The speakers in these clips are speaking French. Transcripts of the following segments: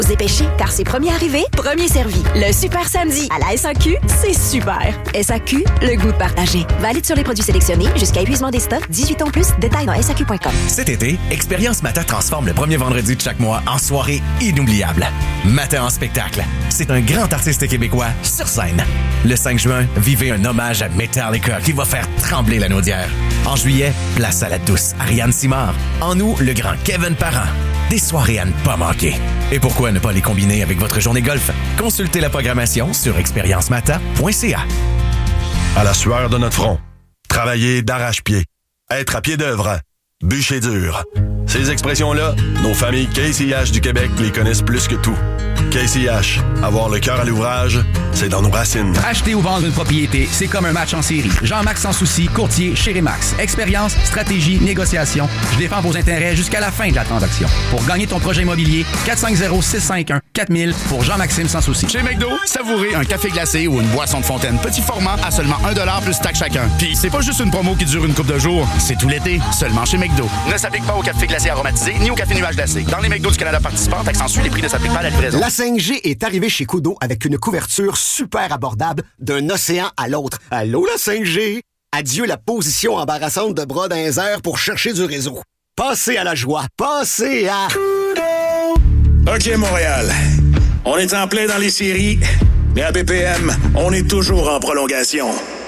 Dépêchez, car c'est premier arrivé, premier servi. Le super samedi à la SAQ, c'est super. SAQ, le goût de partager. Valide sur les produits sélectionnés jusqu'à épuisement des stocks. 18 ans plus, détails dans SAQ.com. Cet été, Expérience Mata transforme le premier vendredi de chaque mois en soirée inoubliable. Mata en spectacle. C'est un grand artiste québécois sur scène. Le 5 juin, vivez un hommage à Metallica qui va faire trembler la naudière. En juillet, place à la douce Ariane Simard. En août, le grand Kevin Parent. Des soirées à ne pas manquer. Et pourquoi ne pas les combiner avec votre journée golf? Consultez la programmation sur expériencemata.ca. À la sueur de notre front, travailler d'arrache-pied, être à pied d'œuvre, bûcher dur. Ces expressions-là, nos familles Case IH du Québec les connaissent plus que tout. Case IH, avoir le cœur à l'ouvrage, c'est dans nos racines. Acheter ou vendre une propriété, c'est comme un match en série. Jean-Max Sans Souci, courtier chez Remax. Expérience, stratégie, négociation. Je défends vos intérêts jusqu'à la fin de la transaction. Pour gagner ton projet immobilier, 450-651-4000 pour Jean-Maxime Sans Souci. Chez McDo, savourez un café glacé ou une boisson de fontaine petit format à seulement 1$ plus taxe chacun. Puis c'est pas juste une promo qui dure une couple de jours, c'est tout l'été, seulement chez McDo. Ne s'applique pas au café glacé aromatisé ni au café nuage glacé. Dans les McDo du Canada participants, taxe ensuite, les prix ne s'appliquent pas à la livraison. La 5G est arrivée chez Kudo avec une couverture super abordable d'un océan à l'autre. Allô, la 5G? Adieu la position embarrassante de bras dans les airs pour chercher du réseau. Passez à la joie. Passez à... OK, Montréal. On est en plein dans les séries, mais à BPM, on est toujours en prolongation.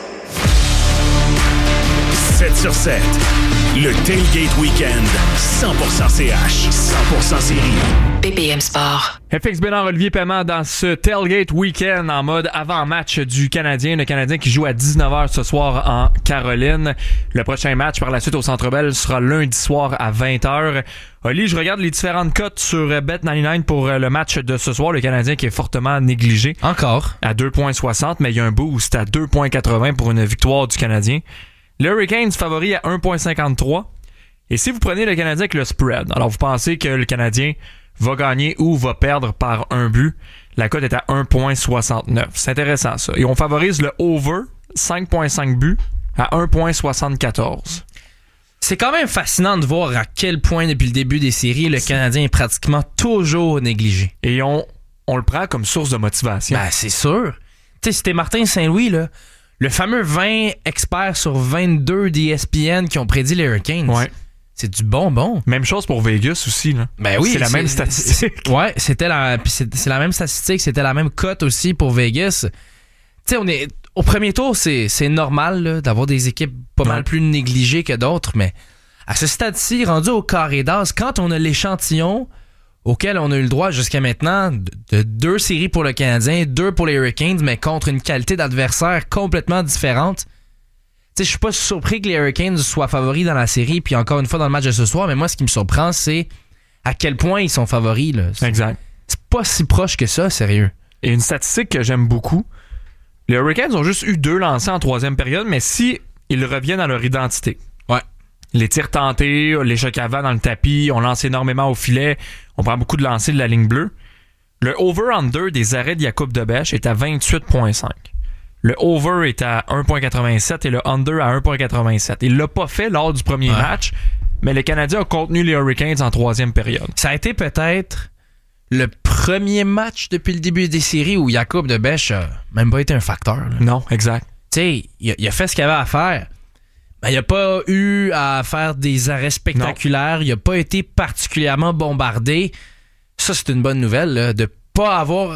7 sur 7. Le Tailgate Weekend. 100% CH. 100% série. BPM Sport. FX Bénard, Olivier Paiement dans ce Tailgate Weekend en mode avant-match du Canadien. Le Canadien qui joue à 19h ce soir en Caroline. Le prochain match par la suite au Centre Bell sera lundi soir à 20h. Oli, je regarde les différentes cotes sur Bet99 pour le match de ce soir. Le Canadien qui est fortement négligé. Encore. À 2,60, mais il y a un boost à 2,80 pour une victoire du Canadien. Le Hurricanes favori à 1,53. Et si vous prenez le Canadien avec le spread, alors vous pensez que le Canadien va gagner ou va perdre par un but, la cote est à 1,69. C'est intéressant ça. Et on favorise le over, 5,5 buts, à 1,74. C'est quand même fascinant de voir à quel point, depuis le début des séries, le Canadien est pratiquement toujours négligé. Et on le prend comme source de motivation. Ben, c'est sûr. Tu sais, c'était Martin Saint-Louis, là. Le fameux 20 experts sur 22 d'ESPN qui ont prédit les Hurricanes. Ouais. C'est du bonbon. Même chose pour Vegas aussi, là. Ben oui. C'est la même statistique. Ouais, c'est la même statistique. C'était la même cote aussi pour Vegas. Tu sais, au premier tour, c'est normal là, d'avoir des équipes pas mal plus négligées que d'autres, mais à ce stade-ci, rendu au carré d'as, quand on a l'échantillon auquel on a eu le droit jusqu'à maintenant de 2 séries pour le Canadien, 2 pour les Hurricanes, mais contre une qualité d'adversaire complètement différente. Tu sais, je suis pas surpris que les Hurricanes soient favoris dans la série, puis encore une fois dans le match de ce soir, mais moi, ce qui me surprend, c'est à quel point ils sont favoris. Là. Exact. C'est pas si proche que ça, sérieux. Et une statistique que j'aime beaucoup, les Hurricanes ont juste eu 2 lancers en 3e période, mais si ils reviennent à leur identité. Ouais. Les tirs tentés, les chocs avant dans le tapis, on lance énormément au filet, on prend beaucoup de lancers de la ligne bleue. Le over-under des arrêts de Jakub Dobeš est à 28,5. Le over est à 1,87 et le under à 1,87. Il l'a pas fait lors du premier match, mais le Canadien a contenu les Hurricanes en 3e période. Ça a été peut-être le premier match depuis le début des séries où Jakub Dobeš a même pas été un facteur. Là. Non, exact. Tu sais, il a fait ce qu'il avait à faire. Ben, il n'a pas eu à faire des arrêts spectaculaires. Non. Il n'a pas été particulièrement bombardé. Ça, c'est une bonne nouvelle, là, de pas avoir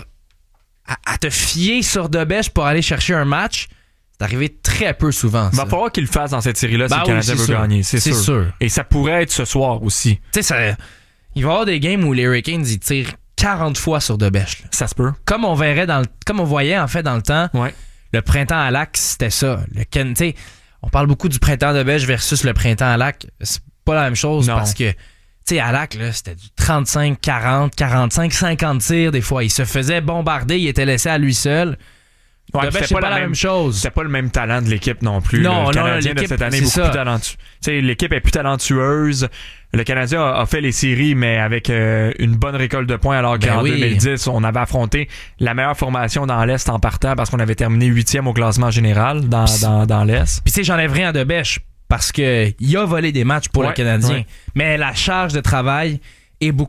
à te fier sur Dobeš pour aller chercher un match. C'est arrivé très peu souvent. Il va falloir qu'il le fasse dans cette série-là si le Canadien veut gagner. C'est sûr. Et ça pourrait être ce soir aussi. Tu sais, il va y avoir des games où les Hurricanes ils tirent 40 fois sur Dobeš. Ça se peut. Comme on voyait en fait dans le temps, le printemps à Lac, c'était ça. On parle beaucoup du printemps de Dobeš versus le printemps à Lac. C'est pas la même chose parce que, tu sais, à Lac, là, c'était du 35, 40, 45, 50 tirs des fois. Il se faisait bombarder, il était laissé à lui seul. Ouais, c'est pas la même chose. C'était pas le même talent de l'équipe non plus. Non, le Canadien de cette année est beaucoup plus talentueux. L'équipe est plus talentueuse. Le Canadien a fait les séries, mais avec une bonne récolte de points, alors qu'en 2010, on avait affronté la meilleure formation dans l'Est en partant parce qu'on avait terminé 8e au classement général dans l'Est. Puis tu sais, j'enlève rien à Dobeš parce qu'il a volé des matchs pour le Canadien. Mais la charge de travail est beaucoup